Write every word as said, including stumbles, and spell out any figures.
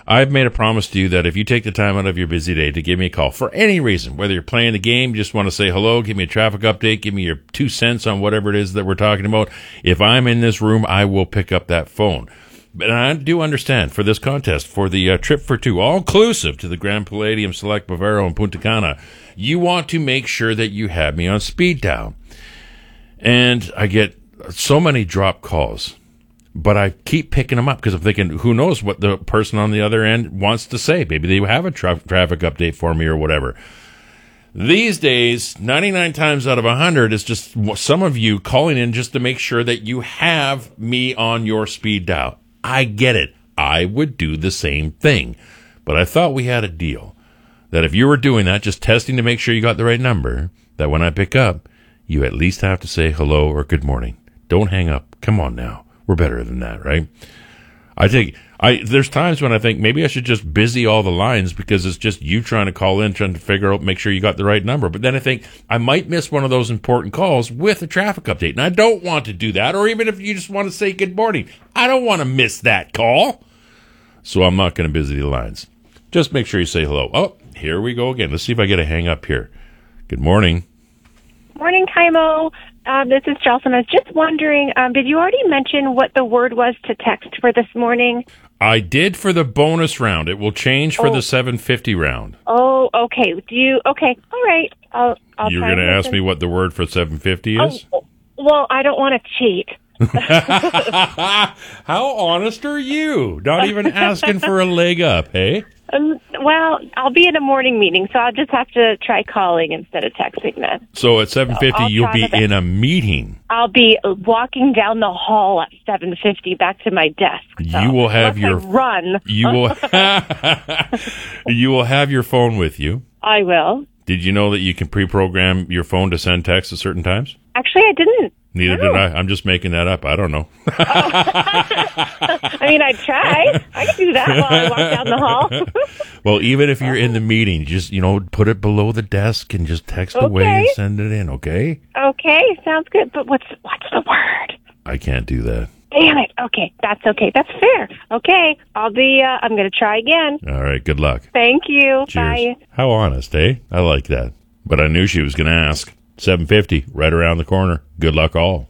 I've made a promise to you that if you take the time out of your busy day to give me a call for any reason, whether you're playing the game, just want to say hello, give me a traffic update, give me your two cents on whatever it is that we're talking about, if I'm in this room, I will pick up that phone. But I do understand for this contest, for the uh, trip for two, all-inclusive to the Grand Palladium Select Bavaro in Punta Cana, you want to make sure that you have me on speed dial. And I get so many drop calls. But I keep picking them up because I'm thinking, who knows what the person on the other end wants to say. Maybe they have a tra- traffic update for me or whatever. These days, ninety-nine times out of one hundred is just some of you calling in just to make sure that you have me on your speed dial. I get it. I would do the same thing. But I thought we had a deal that if you were doing that, just testing to make sure you got the right number, that when I pick up, you at least have to say hello or good morning. Don't hang up. Come on now. We're better than that, right? I think I there's times when I think maybe I should just busy all the lines because it's just you trying to call in, trying to figure out, make sure you got the right number. But then I think I might miss one of those important calls with a traffic update. And I don't want to do that. Or even if you just want to say good morning, I don't want to miss that call. So I'm not going to busy the lines. Just make sure you say hello. Oh, here we go again. Let's see if I get a hang up here. Good morning. Morning, Kaimo. Um, this is Chelsea. I was just wondering, um, did you already mention what the word was to text for this morning? I did for the bonus round. It will change for oh. the seven fifty round. Oh, okay. Do you? Okay. All right. I'll. I'll You're going to ask me what the word for seven fifty is? Oh, well, I don't want to cheat. How honest are you? Not even asking for a leg up, hey? Um, well, I'll be in a morning meeting, so I'll just have to try calling instead of texting then. So at seven fifty, so you'll be in a meeting. I'll be walking down the hall at seven fifty back to my desk. So you will have your I run. You will. You will have your phone with you. I will. Did you know that you can pre-program your phone to send texts at certain times? Actually, I didn't. Neither no. did I. I'm just making that up. I don't know. Oh. I mean, I'd try. I could do that while I walk down the hall. Well, even if you're in the meeting, just, you know, put it below the desk and just text okay. away and send it in, okay? Okay, sounds good. But what's what's the word? I can't do that. Damn it. Okay, that's okay. That's fair. Okay, I'll be, uh, I'm going to try again. All right, good luck. Thank you. Cheers. Bye. How honest, eh? I like that. But I knew she was going to ask. seven fifty, right around the corner. Good luck all.